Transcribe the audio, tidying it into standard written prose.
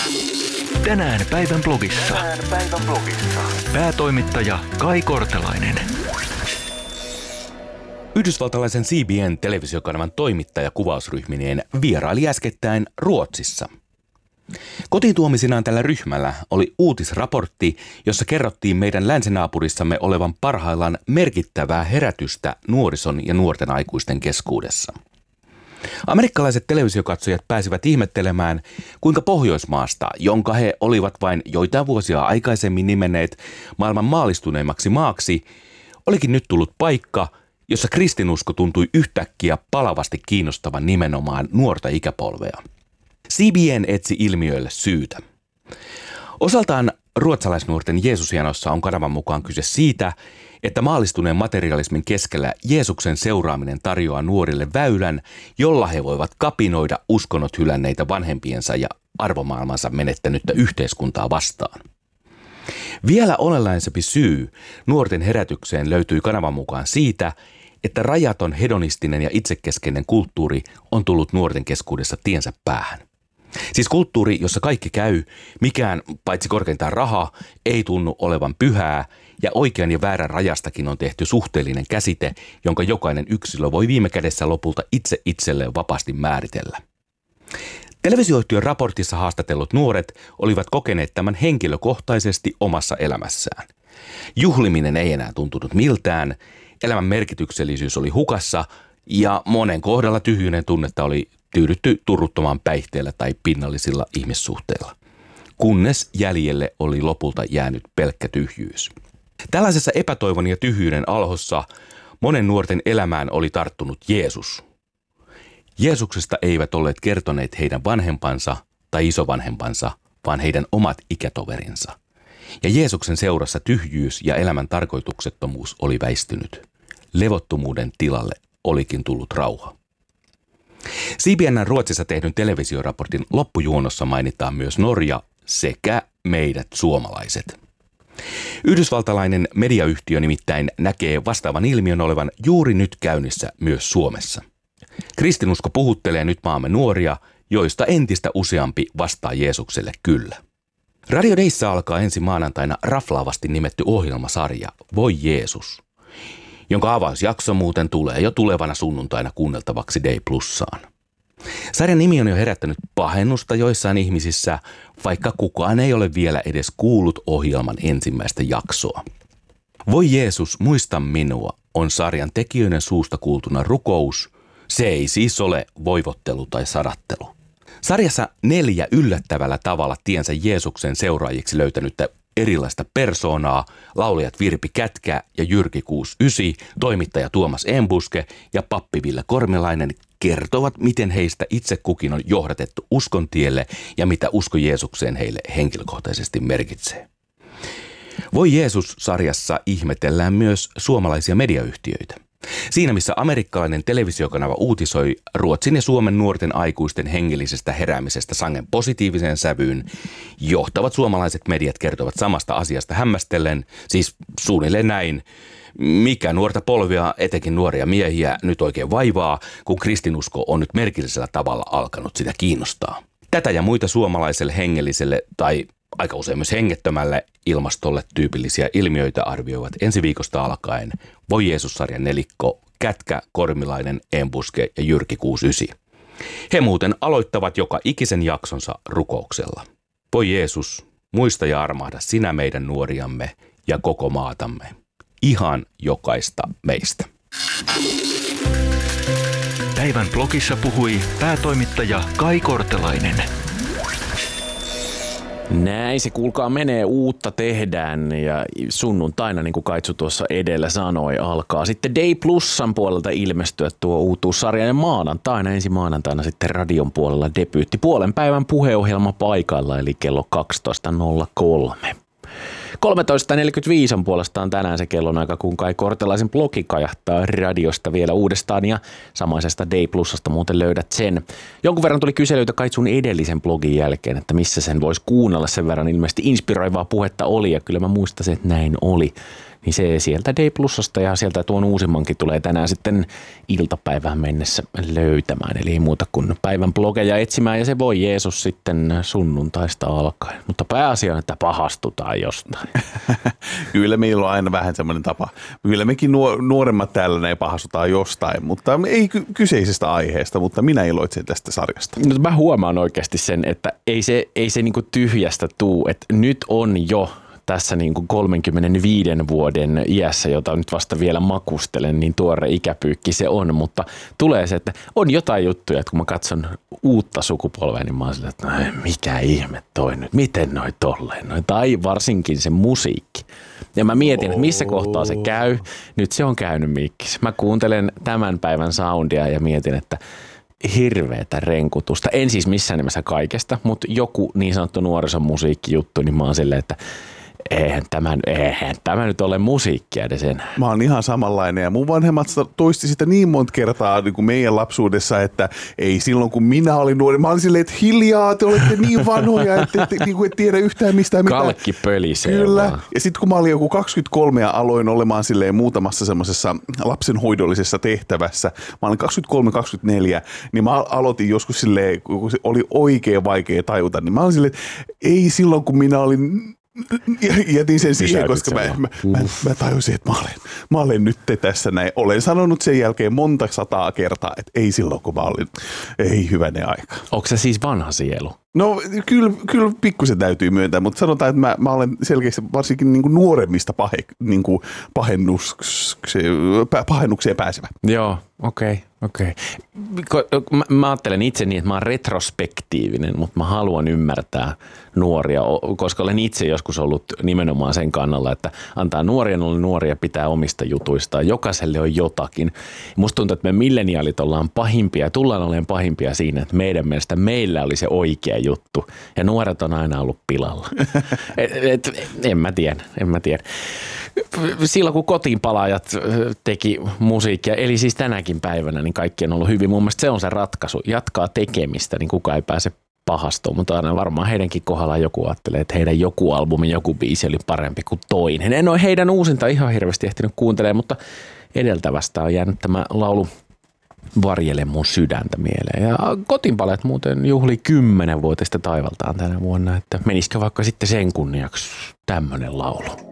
Tänään päivän blogissa. Päätoimittaja Kai Kortelainen. Yhdysvaltalaisen CBN-televisiokanavan toimittaja kuvausryhmineen vieraili äskettäin Ruotsissa. Kotiin tuomisinaan tällä ryhmällä oli uutisraportti, jossa kerrottiin meidän länsinaapurissamme olevan parhaillaan merkittävää herätystä nuorison ja nuorten aikuisten keskuudessa. Amerikkalaiset televisiokatsojat pääsivät ihmettelemään, kuinka Pohjoismaasta, jonka he olivat vain joitain vuosia aikaisemmin nimenneet maailman maalistuneimmaksi maaksi, olikin nyt tullut paikka, jossa kristinusko tuntui yhtäkkiä palavasti kiinnostavan nimenomaan nuorta ikäpolvea. CBN etsi ilmiöille syytä. Osaltaan ruotsalaisnuorten Jeesusjanossa on kanavan mukaan kyse siitä, että maallistuneen materialismin keskellä Jeesuksen seuraaminen tarjoaa nuorille väylän, jolla he voivat kapinoida uskonnot hylänneitä vanhempiensa ja arvomaailmansa menettänyttä yhteiskuntaa vastaan. Vielä olennaisempi syy nuorten herätykseen löytyy kanavan mukaan siitä, että rajaton hedonistinen ja itsekeskeinen kulttuuri on tullut nuorten keskuudessa tiensä päähän. Siis kulttuuri, jossa kaikki käy, mikään paitsi korkeintaan raha, ei tunnu olevan pyhää ja oikean ja väärän rajastakin on tehty suhteellinen käsite, jonka jokainen yksilö voi viime kädessä lopulta itse itselleen vapaasti määritellä. Televisioyhtiön raportissa haastatellut nuoret olivat kokeneet tämän henkilökohtaisesti omassa elämässään. Juhliminen ei enää tuntunut miltään, elämän merkityksellisyys oli hukassa ja monen kohdalla tyhjyyden tunnetta oli tyydytty turruttomaan päihteellä tai pinnallisilla ihmissuhteilla, kunnes jäljelle oli lopulta jäänyt pelkkä tyhjyys. Tällaisessa epätoivon ja tyhjyyden alhossa monen nuorten elämään oli tarttunut Jeesus. Jeesuksesta eivät olleet kertoneet heidän vanhempansa tai isovanhempansa, vaan heidän omat ikätoverinsa. Ja Jeesuksen seurassa tyhjyys ja elämän tarkoituksettomuus oli väistynyt. Levottomuuden tilalle olikin tullut rauha. CBN:n Ruotsissa tehdyn televisioraportin loppujuonossa mainitaan myös Norja sekä meidät suomalaiset. Yhdysvaltalainen mediayhtiö nimittäin näkee vastaavan ilmiön olevan juuri nyt käynnissä myös Suomessa. Kristinusko puhuttelee nyt maamme nuoria, joista entistä useampi vastaa Jeesukselle kyllä. Radio Dayssä alkaa ensi maanantaina raflaavasti nimetty ohjelmasarja Voi Jeesus, jonka avausjakso muuten tulee jo tulevana sunnuntaina kuunneltavaksi Day Plussaan. Sarjan nimi on jo herättänyt pahennusta joissain ihmisissä, vaikka kukaan ei ole vielä edes kuullut ohjelman ensimmäistä jaksoa. Voi Jeesus, muista minua on sarjan tekijöiden suusta kuultuna rukous. Se ei siis ole voivottelu tai sadattelu. Sarjassa 4 yllättävällä tavalla tiensä Jeesuksen seuraajiksi löytänyttä erilaista persoonaa, laulajat Virpi Kätkä ja Jyrki 69, toimittaja Tuomas Enbuske ja pappi Ville Kormelainen kertovat, miten heistä itse kukin on johdatettu uskon tielle ja mitä usko Jeesukseen heille henkilökohtaisesti merkitsee. Voi Jeesus-sarjassa ihmetellään myös suomalaisia mediayhtiöitä. Siinä missä amerikkalainen televisiokanava uutisoi Ruotsin ja Suomen nuorten aikuisten hengellisestä heräämisestä sangen positiiviseen sävyyn, johtavat suomalaiset mediat kertovat samasta asiasta hämmästellen, siis suunnilleen näin, mikä nuorta polvia, etenkin nuoria miehiä, nyt oikein vaivaa, kun kristinusko on nyt merkillisellä tavalla alkanut sitä kiinnostaa. Tätä ja muita suomalaiselle hengelliselle tai aika usein myös hengettömälle ilmastolle tyypillisiä ilmiöitä arvioivat ensi viikosta alkaen Voi Jeesus-sarjan nelikko Kätkä, Kormilainen, Enbuske ja Jyrki 69. He muuten aloittavat joka ikisen jaksonsa rukouksella. Voi Jeesus, muista ja armahda sinä meidän nuoriamme ja koko maatamme. Ihan jokaista meistä. Päivän blogissa puhui päätoimittaja Kai Kortelainen. Näin se kuulkaa menee, uutta tehdään ja sunnuntaina, niin kuin Kaitsu tuossa edellä sanoi, alkaa sitten Day Plusan puolelta ilmestyä tuo uutuussarja ja ensi maanantaina sitten radion puolella debyytti. Puolen päivän puheohjelma paikalla eli kello 12.03. 13.45 on puolestaan tänään se kellonaika, kun Kai Kortelaisen blogi kajahtaa radiosta vielä uudestaan ja samaisesta Day Plusasta muuten löydät sen. Jonkun verran tuli kyselyitä Kaitsun edellisen blogin jälkeen, että missä sen voisi kuunnella, sen verran ilmeisesti inspiroivaa puhetta oli ja kyllä mä muistasin, että näin oli. niin se sieltä D Plusasta ja sieltä tuon uusimmankin tulee tänään sitten iltapäivään mennessä löytämään. Eli ei muuta kuin päivän blogeja etsimään ja se voi Jeesus sitten sunnuntaista alkaen. Mutta pääasia on, että pahastutaan jostain. Kyllä meillä on aina vähän semmoinen tapa. Kyllä mekin nuoremmat täällä ne pahastutaan jostain, mutta ei kyseisestä aiheesta, mutta minä iloitsen tästä sarjasta. No, mä huomaan oikeasti sen, että ei se niinku tyhjästä tuu, että nyt on jo tässä niin kuin 35 vuoden iässä, jota nyt vasta vielä makustelen, niin tuore ikäpyykki se on, mutta tulee se, että on jotain juttuja, että kun mä katson uutta sukupolvea, niin mä oon sillä, että mikä ihme toi nyt, miten noi tolleen, tai varsinkin se musiikki. Ja mä mietin, että missä kohtaa se käy. Nyt se on käynyt mikkis. Mä kuuntelen tämän päivän soundia ja mietin, että hirveätä renkutusta. En siis missään nimessä kaikesta, mutta joku niin sanottu nuorisomusiikkijuttu, niin mä oon silleen, että eihän tämä nyt ole musiikkia edes enää. Mä oon ihan samanlainen ja mun vanhemmat toisti sitä niin monta kertaa niin kuin meidän lapsuudessa, että ei silloin kun minä olin nuori. Mä olin silleen, että hiljaa, te olette niin vanhoja, että et tiedä yhtään mistään mitään. Kalkki pölisee. Kyllä. Vaan. Ja sitten kun mä olin joku 23 ja aloin olemaan silleen muutamassa semmoisessa lapsenhoidollisessa tehtävässä, mä olin 23-24, niin mä aloitin joskus silleen, kun se oli oikein vaikea tajuta, niin mä olin silleen, että ei silloin kun minä olin jätin sen siihen, koska mä tajusin, että mä olen nyt tässä näin. Olen sanonut sen jälkeen monta sataa kertaa, että ei silloin, kun mä olin, ei hyvänen aika. Onko se siis vanha sielu? No kyllä pikkusen täytyy myöntää, mutta sanotaan, että mä olen selkeästi varsinkin niin kuin nuoremmista pahennukseen pääsevä. Joo, okei. Mä ajattelen itse niin, että mä oon retrospektiivinen, mutta mä haluan ymmärtää nuoria, koska olen itse joskus ollut nimenomaan sen kannalla, että antaa nuorien olla nuoria, pitää omista jutuistaan. Jokaiselle on jotakin. Musta tuntuu, että me milleniaalit ollaan pahimpia ja tullaan olemaan pahimpia siinä, että meidän mielestä meillä oli se oikea juttu ja nuoret on aina ollut pilalla. En mä tiedä. Silloin kun kotiinpalaajat teki musiikkia, eli siis tänäkin päivänä, niin kaikki on ollut hyvin. Mun mielestä se on se ratkaisu. Jatkaa tekemistä, niin kukaan ei pääse pahastumaan, mutta aina varmaan heidänkin kohdallaan joku ajattelee, että heidän joku albumi, joku biisi oli parempi kuin toinen. En ole heidän uusinta ihan hirveästi ehtinyt kuuntelemaan, mutta edeltävästä on jäänyt tämä laulu Varjele mun sydäntä mieleen. Ja kotiinpaleet muuten juhli 10-vuotista taivaltaan tänä vuonna, että menisikö vaikka sitten sen kunniaksi tämmöinen laulu.